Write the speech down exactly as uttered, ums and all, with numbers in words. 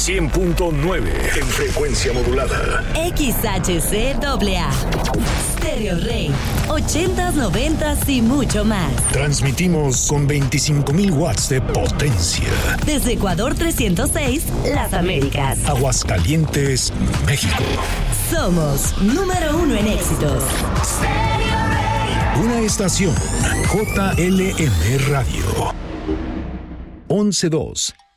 cien punto nueve en frecuencia modulada. X H C A A. Stereo Rey. ochentas, noventas y mucho más. Transmitimos con veinticinco mil watts de potencia. Desde Ecuador trescientos seis, Las Américas. Aguascalientes, México. Somos número uno en éxitos. Una estación J L M Radio. once dos.